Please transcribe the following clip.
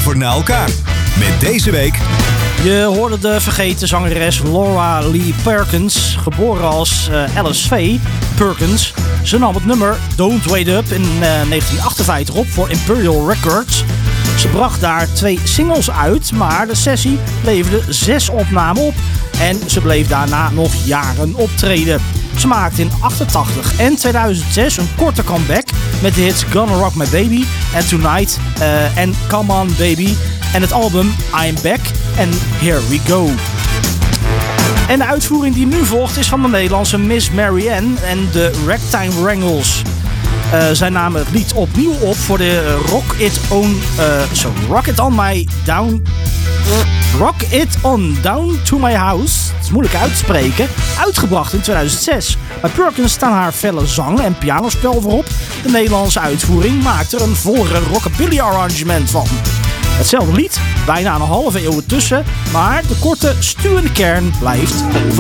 voor Na Elkaar. Met deze week... Je hoorde de vergeten zangeres Laura Lee Perkins, geboren als Alice Faye Perkins. Ze nam het nummer Don't Wait Up in 1958 op voor Imperial Records. Ze bracht daar 2 singles uit, maar de sessie leverde 6 opnamen op. En ze bleef daarna nog jaren optreden. Ze maakte in 1988 en 2006 een korte comeback met de hits Gonna Rock My Baby en Tonight en Come On Baby. En het album I'm Back en Here We Go. En de uitvoering die nu volgt is van de Nederlandse Miss Marianne en de Ragtime Wrangles. Zij namen het lied opnieuw op voor de Rock It On Down To My House. Het is moeilijk uit te spreken. Uitgebracht in 2006. Bij Perkins staan haar felle zang en pianospel voorop. De Nederlandse uitvoering maakt er een vollere rockabilly arrangement van. Hetzelfde lied, bijna een halve eeuw ertussen, maar de korte stuwende kern blijft over.